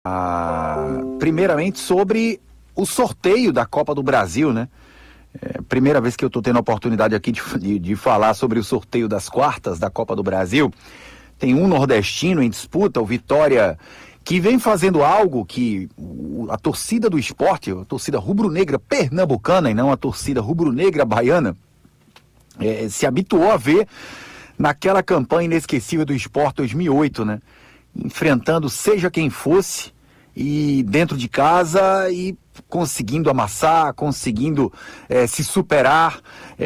primeiramente sobre o sorteio da Copa do Brasil, né? Primeira vez que eu estou tendo a oportunidade aqui de falar sobre o sorteio das quartas da Copa do Brasil. Tem um nordestino em disputa, o Vitória, que vem fazendo algo que a torcida do esporte, a torcida rubro-negra pernambucana e não a torcida rubro-negra baiana, se habituou a ver naquela campanha inesquecível do Sport 2008, né? Enfrentando seja quem fosse e dentro de casa e conseguindo amassar, conseguindo se superar,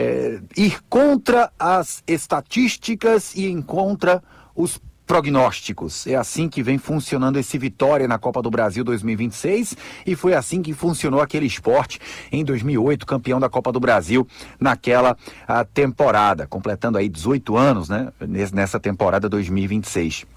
ir contra as estatísticas e em contra os prognósticos. É assim que vem funcionando esse Vitória na Copa do Brasil 2026 e foi assim que funcionou aquele Sport em 2008, campeão da Copa do Brasil naquela temporada, completando aí 18 anos, né, nessa temporada 2026.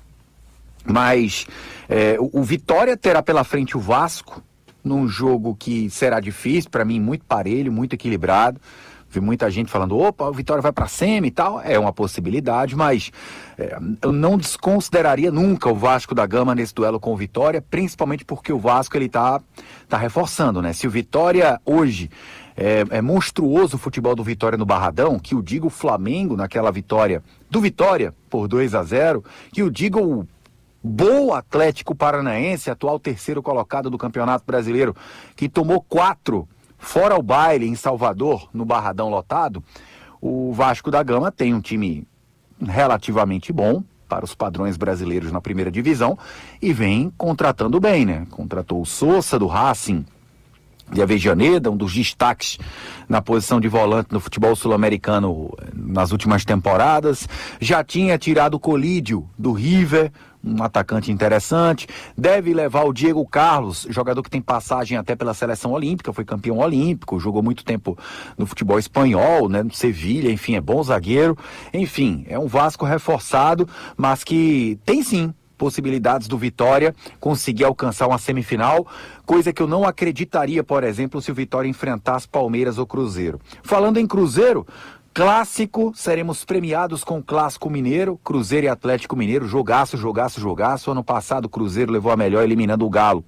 Mas o Vitória terá pela frente o Vasco, num jogo que será difícil, para mim muito parelho, muito equilibrado. Vi muita gente falando, opa, o Vitória vai para a semi e tal. É uma possibilidade, mas eu não desconsideraria nunca o Vasco da Gama nesse duelo com o Vitória, principalmente porque o Vasco ele tá reforçando, né? Se o Vitória hoje é monstruoso o futebol do Vitória no Barradão, que o diga o Flamengo naquela vitória do Vitória por 2-0, que o diga o bom Atlético Paranaense, atual terceiro colocado do Campeonato Brasileiro, que tomou 4 fora o baile em Salvador, no Barradão lotado. O Vasco da Gama tem um time relativamente bom para os padrões brasileiros na primeira divisão e vem contratando bem, né? Contratou o Sousa do Racing de Avejaneda, um dos destaques na posição de volante no futebol sul-americano nas últimas temporadas. Já tinha tirado o Colídio do River, um atacante interessante. Deve levar o Diego Carlos, jogador que tem passagem até pela seleção olímpica, foi campeão olímpico, jogou muito tempo no futebol espanhol, né, no Sevilha, enfim, é bom zagueiro. Enfim, é um Vasco reforçado, mas que tem sim possibilidades do Vitória conseguir alcançar uma semifinal, coisa que eu não acreditaria, por exemplo, se o Vitória enfrentasse Palmeiras ou Cruzeiro. Falando em Cruzeiro, clássico, seremos premiados com o Clássico Mineiro, Cruzeiro e Atlético Mineiro, jogaço. Ano passado o Cruzeiro levou a melhor eliminando o Galo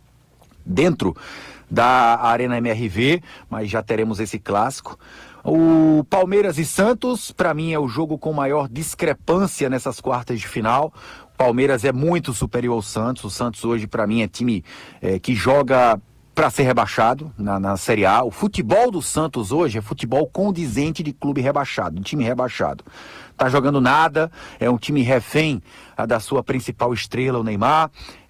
dentro da Arena MRV, mas já teremos esse clássico. O Palmeiras e Santos, para mim, é o jogo com maior discrepância nessas quartas de final. O Palmeiras é muito superior ao Santos. O Santos hoje, para mim, é time que joga para ser rebaixado na Série A. O futebol do Santos hoje é futebol condizente de clube rebaixado, de time rebaixado. Tá jogando nada, é um time refém da sua principal estrela, o Neymar.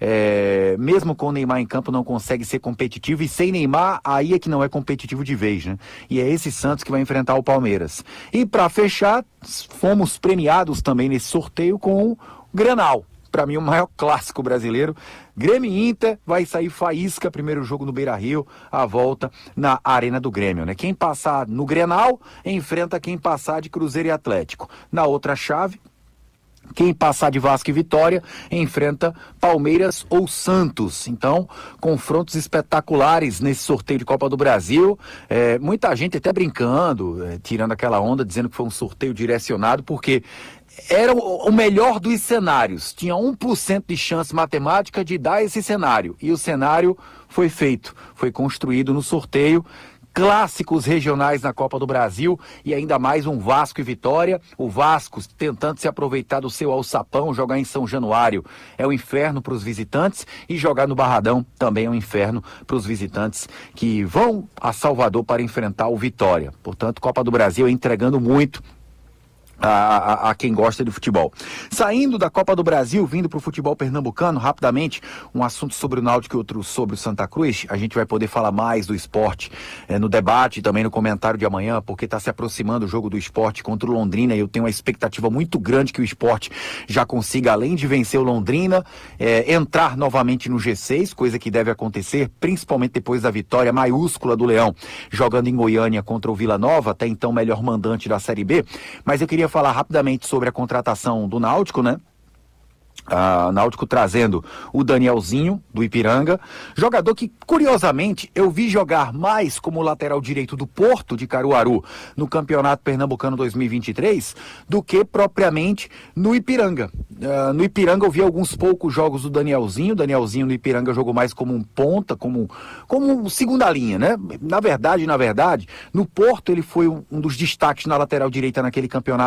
Mesmo com o Neymar em campo não consegue ser competitivo, e sem Neymar aí é que não é competitivo de vez, né? E é esse Santos que vai enfrentar o Palmeiras. E para fechar, fomos premiados também nesse sorteio com o Grenal. Para mim, o maior clássico brasileiro. Grêmio e Inter, vai sair faísca, primeiro jogo no Beira-Rio, a volta na Arena do Grêmio, né? Quem passar no Grenal, enfrenta quem passar de Cruzeiro e Atlético. Na outra chave, quem passar de Vasco e Vitória, enfrenta Palmeiras ou Santos. Então, confrontos espetaculares nesse sorteio de Copa do Brasil. Muita gente até brincando, tirando aquela onda, dizendo que foi um sorteio direcionado, porque era o melhor dos cenários. Tinha 1% de chance matemática de dar esse cenário. E o cenário foi feito, foi construído no sorteio. Clássicos regionais na Copa do Brasil e ainda mais um Vasco e Vitória. O Vasco tentando se aproveitar do seu alçapão, jogar em São Januário é um inferno para os visitantes, e jogar no Barradão também é um inferno para os visitantes que vão a Salvador para enfrentar o Vitória. Portanto, Copa do Brasil entregando muito a quem gosta de futebol. Saindo da Copa do Brasil, vindo para o futebol pernambucano, rapidamente, um assunto sobre o Náutico e outro sobre o Santa Cruz. A gente vai poder falar mais do esporte no debate e também no comentário de amanhã, porque está se aproximando o jogo do esporte contra o Londrina, e eu tenho uma expectativa muito grande que o esporte já consiga, além de vencer o Londrina, entrar novamente no G6, coisa que deve acontecer, principalmente depois da vitória maiúscula do Leão, jogando em Goiânia contra o Vila Nova, até então melhor mandante da Série B. Mas eu queria falar rapidamente sobre a contratação do Náutico, né? Náutico trazendo o Danielzinho, do Ipiranga, jogador que, curiosamente, eu vi jogar mais como lateral direito do Porto de Caruaru no Campeonato Pernambucano 2023 do que propriamente no Ipiranga. No Ipiranga eu vi alguns poucos jogos do Danielzinho no Ipiranga jogou mais como um ponta, como segunda linha, né? Na verdade, no Porto ele foi um dos destaques na lateral direita naquele campeonato